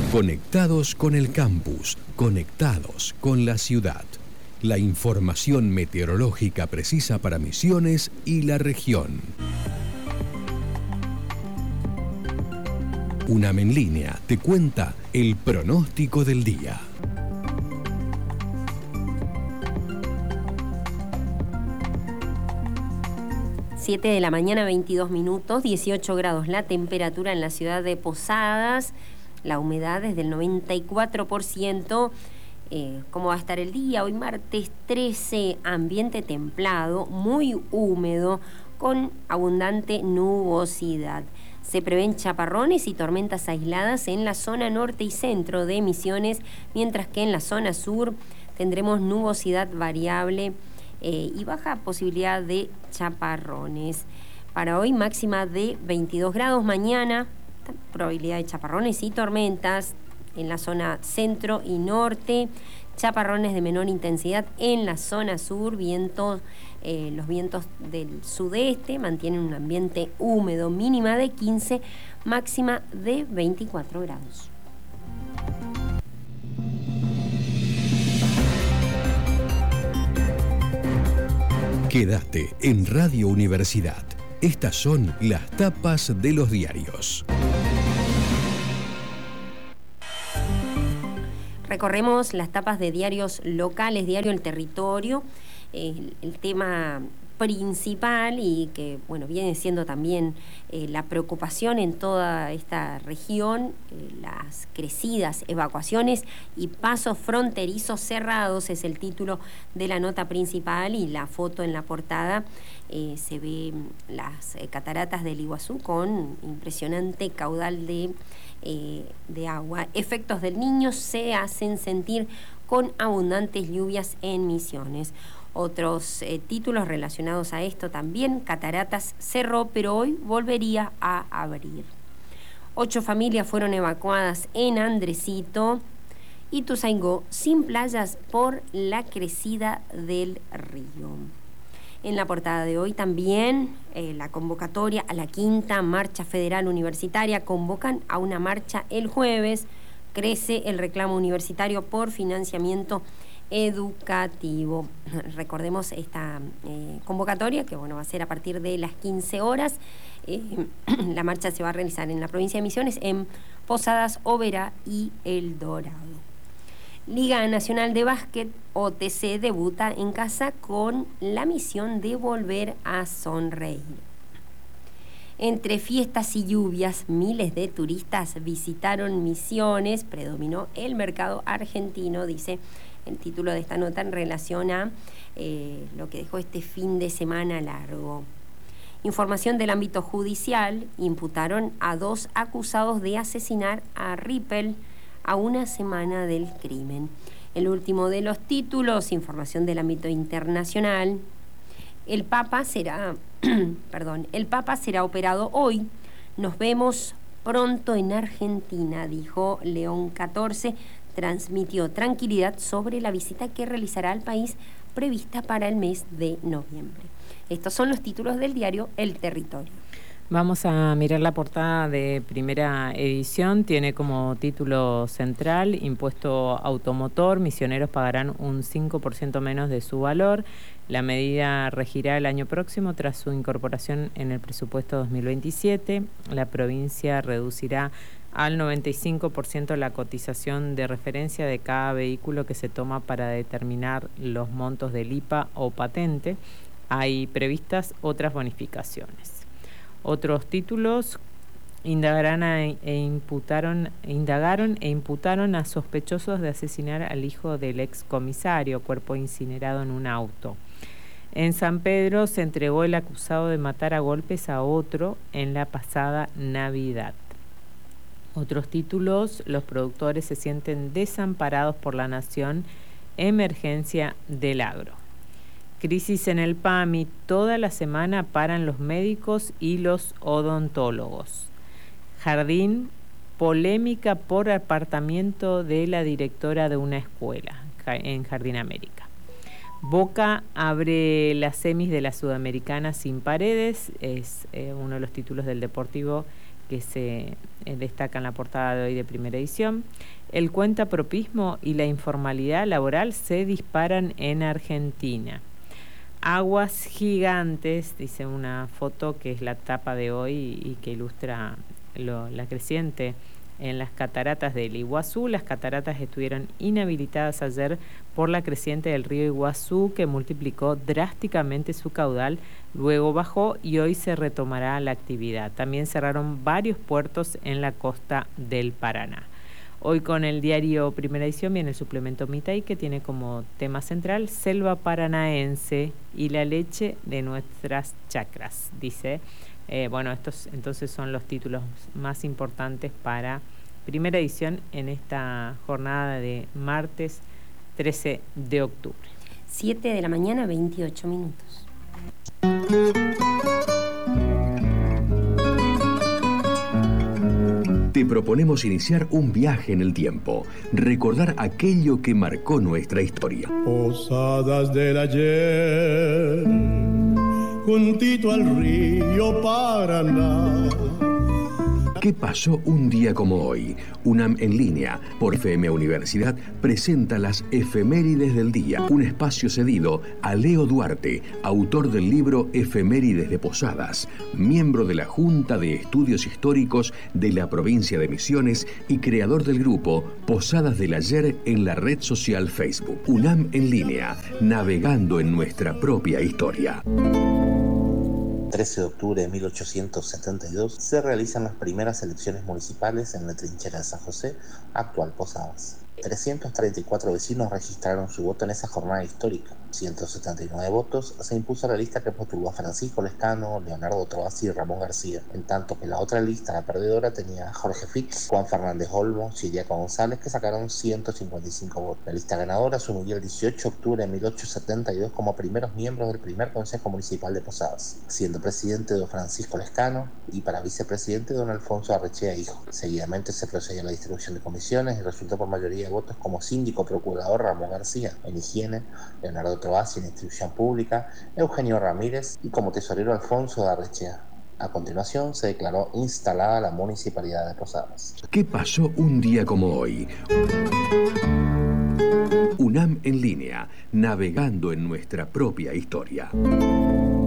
Conectados con el campus, conectados con la ciudad. La información meteorológica precisa para Misiones y la región. UNAM en línea te cuenta el pronóstico del día. 7 de la mañana, 22 minutos, 18 grados la temperatura en la ciudad de Posadas, la humedad es del 94%. ¿Cómo va a estar el día? Hoy martes 13, ambiente templado, muy húmedo, con abundante nubosidad. Se prevén chaparrones y tormentas aisladas en la zona norte y centro de Misiones, mientras que en la zona sur tendremos nubosidad variable y baja posibilidad de chaparrones. Para hoy máxima de 22 grados, mañana probabilidad de chaparrones y tormentas en la zona centro y norte, chaparrones de menor intensidad en la zona sur, vientos, los vientos del sudeste mantienen un ambiente húmedo, mínima de 15, máxima de 24 grados. Quédate en Radio Universidad. Estas son las tapas de los diarios. Recorremos las tapas de diarios locales, Diario El Territorio, el tema principal y que viene siendo también la preocupación en toda esta región, las crecidas evacuaciones y pasos fronterizos cerrados es el título de la nota principal, y la foto en la portada se ve las cataratas del Iguazú con impresionante caudal de agua. Efectos del Niño se hacen sentir con abundantes lluvias en Misiones. Otros títulos relacionados a esto también: Cataratas cerró, pero hoy volvería a abrir. 8 familias fueron evacuadas en Andresito. Ituzaingó sin playas por la crecida del río. En la portada de hoy también la convocatoria a la 5ª Marcha Federal Universitaria. Convocan a una marcha el jueves. Crece el reclamo universitario por financiamiento educativo. Recordemos esta convocatoria que va a ser a partir de las 15 horas. La marcha se va a realizar en la provincia de Misiones, en Posadas, Oberá y El Dorado. Liga Nacional de Básquet, OTC, debuta en casa con la misión de volver a sonreír. Entre fiestas y lluvias, miles de turistas visitaron Misiones, predominó el mercado argentino, dice el título de esta nota en relación a lo que dejó este fin de semana largo. Información del ámbito judicial: imputaron a 2 acusados de asesinar a Rippel a una semana del crimen. El último de los títulos, información del ámbito internacional: el Papa será operado hoy. Nos vemos pronto en Argentina, dijo León XIV. Transmitió tranquilidad sobre la visita que realizará al país prevista para el mes de noviembre. Estos son los títulos del diario El Territorio. Vamos a mirar la portada de Primera Edición. Tiene como título central: impuesto automotor, misioneros pagarán un 5% menos de su valor. La medida regirá el año próximo tras su incorporación en el presupuesto 2027. La provincia reducirá al 95% la cotización de referencia de cada vehículo que se toma para determinar los montos del IPA o patente. Hay previstas otras bonificaciones. Otros títulos: indagaron e imputaron a sospechosos de asesinar al hijo del excomisario, cuerpo incinerado en un auto. En San Pedro se entregó el acusado de matar a golpes a otro en la pasada Navidad. Otros títulos: los productores se sienten desamparados por la nación, emergencia del agro. Crisis en el PAMI, toda la semana paran los médicos y los odontólogos. Jardín, polémica por apartamiento de la directora de una escuela en Jardín América. Boca abre las semis de la Sudamericana sin paredes, es uno de los títulos del Deportivo que se destaca en la portada de hoy de Primera Edición. El cuentapropismo y la informalidad laboral se disparan en Argentina. Aguas gigantes, dice una foto que es la tapa de hoy y que ilustra la creciente en las cataratas del Iguazú. Las cataratas estuvieron inhabilitadas ayer por la creciente del río Iguazú, que multiplicó drásticamente su caudal, luego bajó y hoy se retomará la actividad. También cerraron varios puertos en la costa del Paraná. Hoy con el diario Primera Edición viene el suplemento Mitay, que tiene como tema central selva paranaense y la leche de nuestras chacras, dice. Estos entonces son los títulos más importantes para Primera Edición en esta jornada de martes 13 de octubre. 7 de la mañana, 28 minutos. Te proponemos iniciar un viaje en el tiempo, recordar aquello que marcó nuestra historia. Posadas del ayer, juntito al río Paraná. ¿Qué pasó un día como hoy? UNAM en línea por FM Universidad presenta las efemérides del día, un espacio cedido a Leo Duarte, autor del libro Efemérides de Posadas, miembro de la Junta de Estudios Históricos de la provincia de Misiones y creador del grupo Posadas del Ayer en la red social Facebook. UNAM en línea, navegando en nuestra propia historia. 13 de octubre de 1872 se realizan las primeras elecciones municipales en la trinchera de San José, actual Posadas. 334 vecinos registraron su voto en esa jornada histórica. 179 votos se impuso a la lista que postuló a Francisco Lescano, Leonardo Trovazzi y Ramón García, en tanto que la otra lista, la perdedora, tenía a Jorge Fix, Juan Fernández Olmo, Chiriaco González, que sacaron 155 votos. La lista ganadora asumió el 18 de octubre de 1872 como primeros miembros del primer Consejo Municipal de Posadas, siendo presidente don Francisco Lescano y para vicepresidente don Alfonso Arrechea Hijo. Seguidamente se procedió a la distribución de comisiones y resultó por mayoría de votos como síndico procurador Ramón García, en higiene, Leonardo Trovazzi en instrucción pública, Eugenio Ramírez y como tesorero Alfonso de Arrechea. A continuación se declaró instalada la municipalidad de Posadas. ¿Qué pasó un día como hoy? UNAM en línea, navegando en nuestra propia historia.